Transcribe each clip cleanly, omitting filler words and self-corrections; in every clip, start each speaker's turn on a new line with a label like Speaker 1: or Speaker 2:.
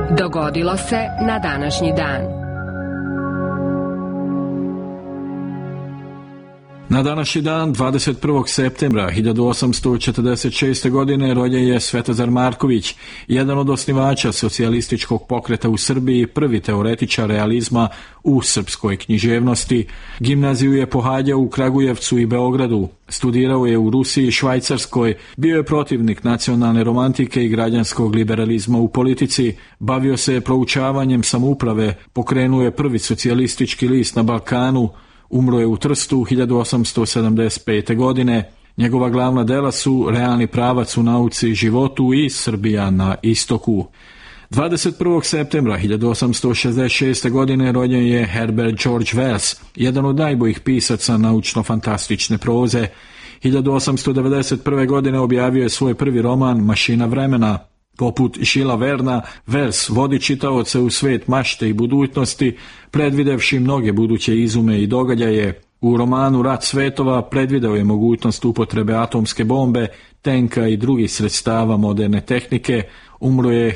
Speaker 1: Dogodilo se na današnji dan.
Speaker 2: Na današnji dan, 21. septembra 1846. godine, rođen je Svetozar Marković, jedan od osnivača socijalističkog pokreta u Srbiji, prvi teoretičar realizma u srpskoj književnosti. Gimnaziju je pohađao u Kragujevcu i Beogradu, studirao je u Rusiji i Švajcarskoj, bio je protivnik nacionalne romantike i građanskog liberalizma u politici, bavio se proučavanjem samouprave, pokrenuo je prvi socijalistički list na Balkanu, umro je u Trstu 1875. godine. Njegova glavna dela su Realni pravac u nauci i životu i Srbija na istoku. 21. septembra 1866. godine rođen je Herbert George Wells, jedan od najboljih pisaca naučno-fantastične proze. 1891. godine objavio je svoj prvi roman Mašina vremena. Poput Žila Verna, Wells vodi čitaoce u svet mašte i budućnosti, predvidevši mnoge buduće izume i događaje. U romanu Rat svetova predvideo je mogućnost upotrebe atomske bombe, tenka i drugih sredstava moderne tehnike. Umro je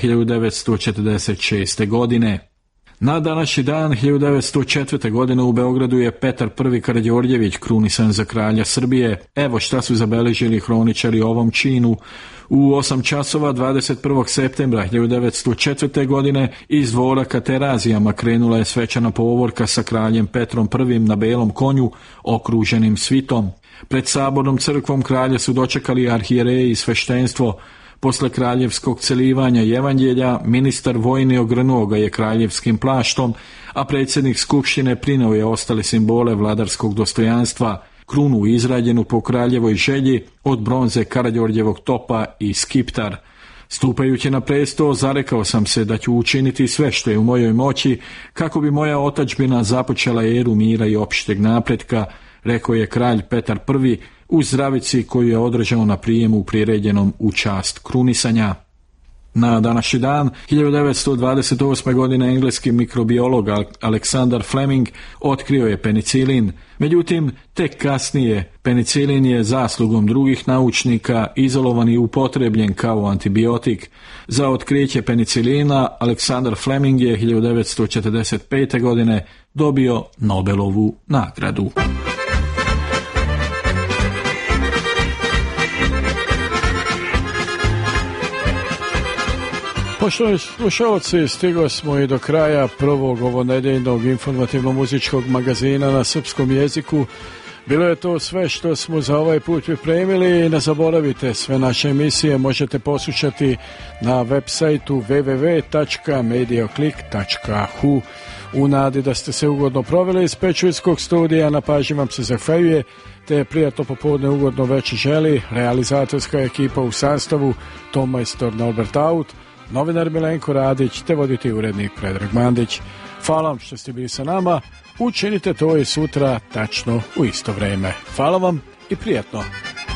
Speaker 2: 1946. godine. Na današnji dan 1904. godine u Beogradu je Petar I. Karađorđević krunisan za kralja Srbije. Evo šta su zabeležili hroničari o ovom činu. U 8 časova 21. septembra 1904. godine iz dvora ka Terazijama krenula je svečana povorka sa kraljem Petrom I. na belom konju, okruženim svitom. Pred sabornom crkvom kralja su dočekali arhijereji i sveštenstvo. Posle kraljevskog celivanja i evanđelja, ministar vojni ogrnuo ga je kraljevskim plaštom, a predsjednik skupštine prineo je ostale simbole vladarskog dostojanstva, krunu izrađenu po kraljevoj želji od bronze Karađorđevog topa i skiptar. Stupajući na presto, zarekao sam se da ću učiniti sve što je u mojoj moći kako bi moja otadžbina započela eru mira i opšteg napretka, rekao je kralj Petar I u zdravici koju je održao na prijemu priređenom u čast krunisanja. Na današnji dan, 1928. godine, engleski mikrobiolog Aleksandar Fleming otkrio je penicilin. Međutim, tek kasnije penicilin je zaslugom drugih naučnika izolovan i upotrebljen kao antibiotik. Za otkriće penicilina Aleksandar Fleming je 1945. godine dobio Nobelovu nagradu.
Speaker 3: Poštovani slušalci, stigli smo i do kraja prvog ovonedeljnog informativno-muzičkog magazina na srpskom jeziku. Bilo je to sve što smo za ovaj put pripremili. Ne zaboravite, sve naše emisije možete poslušati na web sajtu www.medioclick.hu. U nadi da ste se ugodno proveli iz Pečuljskog studija, na pažnji vam se zahvaljuje, te prijatno popodne, ugodno večer želi realizatorska ekipa u sastavu Tom majstor Norbert Aut, novinar Milenko Radić te voditi urednik Predrag Mandić. Hvala vam što ste bili sa nama, učinite to i sutra tačno u isto vrijeme. Hvala vam i prijatno.